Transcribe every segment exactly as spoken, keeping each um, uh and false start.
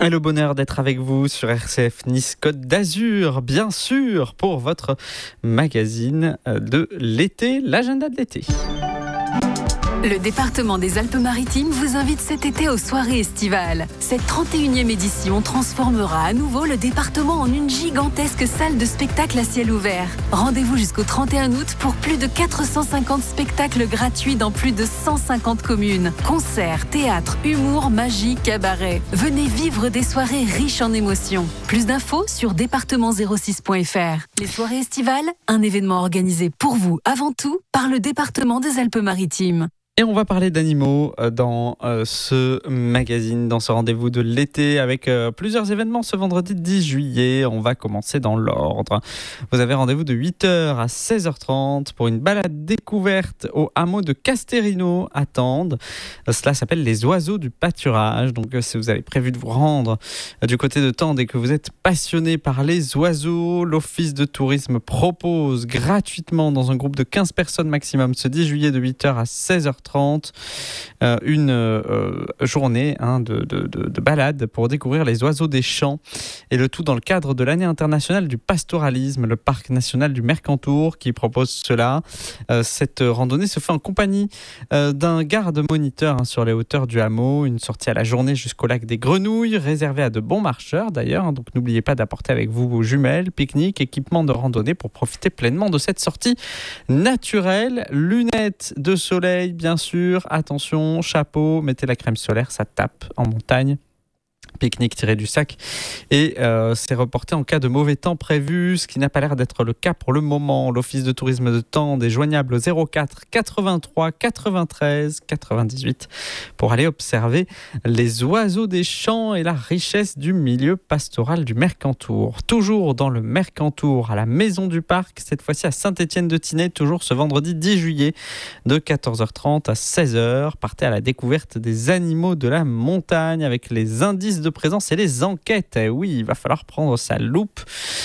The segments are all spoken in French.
Et le bonheur d'être avec vous sur R C F Nice Côte d'Azur, bien sûr, pour votre magazine de l'été, l'agenda de l'été. Le département des Alpes-Maritimes vous invite cet été aux soirées estivales. Cette trente et unième édition transformera à nouveau le département en une gigantesque salle de spectacle à ciel ouvert. Rendez-vous jusqu'au trente et un août pour plus de quatre cent cinquante spectacles gratuits dans plus de cent cinquante communes. Concerts, théâtre, humour, magie, cabaret. Venez vivre des soirées riches en émotions. Plus d'infos sur département zéro six point f r. Les soirées estivales, un événement organisé pour vous avant tout par le département des Alpes-Maritimes. Et on va parler d'animaux dans ce magazine, dans ce rendez-vous de l'été avec plusieurs événements ce vendredi dix juillet. On va commencer dans l'ordre. Vous avez rendez-vous de huit heures à seize heures trente pour une balade découverte au hameau de Casterino à Tende. Cela s'appelle les oiseaux du pâturage. Donc si vous avez prévu de vous rendre du côté de Tende et que vous êtes passionné par les oiseaux, l'office de tourisme propose gratuitement dans un groupe de quinze personnes maximum ce dix juillet de huit heures à seize heures trente euh, une euh, journée hein, de, de, de, de balade pour découvrir les oiseaux des champs, et le tout dans le cadre de l'année internationale du pastoralisme, le parc national du Mercantour qui propose cela. Euh, cette randonnée se fait en compagnie euh, d'un garde-moniteur hein, sur les hauteurs du hameau, une sortie à la journée jusqu'au lac des Grenouilles réservée à de bons marcheurs d'ailleurs, hein, donc n'oubliez pas d'apporter avec vous vos jumelles, pique-nique, équipement de randonnée pour profiter pleinement de cette sortie naturelle. Lunettes de soleil bien sûr, attention, chapeau, mettez la crème solaire, ça tape en montagne. Pique-nique tiré du sac, et euh, c'est reporté en cas de mauvais temps prévu, ce qui n'a pas l'air d'être le cas pour le moment. L'office de tourisme de Tende est joignable au zéro quatre quatre-vingt-trois quatre-vingt-treize quatre-vingt-dix-huit pour aller observer les oiseaux des champs et la richesse du milieu pastoral du Mercantour. Toujours dans le Mercantour, à la Maison du Parc, cette fois-ci à Saint-Étienne-de-Tinée, toujours ce vendredi dix juillet de quatorze heures trente à seize heures. Partez à la découverte des animaux de la montagne avec les indices de présence et les enquêtes. Et oui, il va falloir prendre sa loupe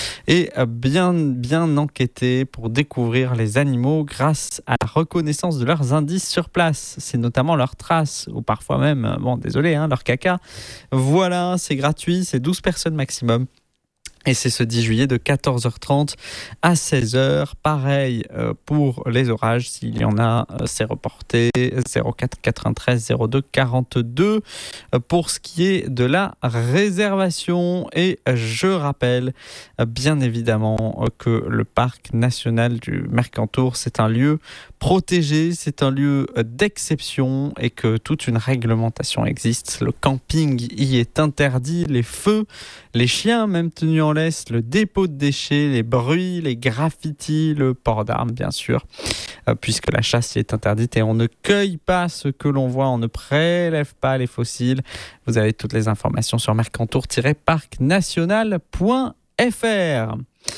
et bien, bien enquêter pour découvrir les animaux grâce à la reconnaissance de leurs indices sur place. C'est notamment leurs traces, ou parfois même, bon désolé, hein, leur caca. Voilà, c'est gratuit, c'est douze personnes maximum. Et c'est ce dix juillet de quatorze heures trente à seize heures. Pareil euh, pour les orages, s'il y en a, euh, c'est reporté zéro quatre quatre-vingt-treize zéro deux quarante-deux euh, pour ce qui est de la réservation. Et je rappelle euh, bien évidemment euh, que le parc national du Mercantour, c'est un lieu protégé, c'est un lieu d'exception et que toute une réglementation existe. Le camping y est interdit, les feux, les chiens même tenus en laisse, le dépôt de déchets, les bruits, les graffitis, le port d'armes bien sûr, euh, puisque la chasse y est interdite et on ne cueille pas ce que l'on voit, on ne prélève pas les fossiles. Vous avez toutes les informations sur mercantour tiret parc national point f r.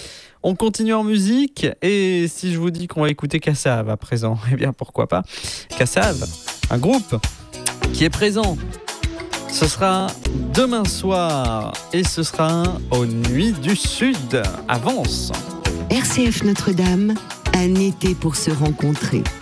On continue en musique, et si je vous dis qu'on va écouter Kassav à présent, eh bien pourquoi pas. Kassav, un groupe qui est présent, ce sera demain soir et ce sera aux Nuits du Sud. Avance. R C F Notre-Dame, un été pour se rencontrer.